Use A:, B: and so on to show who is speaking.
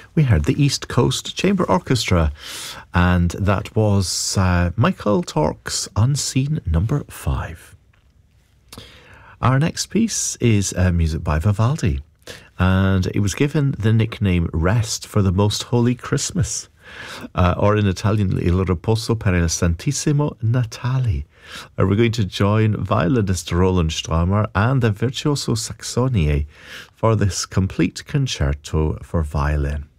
A: we heard the East Coast Chamber Orchestra, and that was Michael Tork's Unseen Number 5. Our next piece is music by Vivaldi, and it was given the nickname Rest for the Most Holy Christmas, or in Italian, Il Riposo per il Santissimo Natale. We're going to join violinist Roland Straumer and the virtuoso Saxonie for this complete concerto for violin.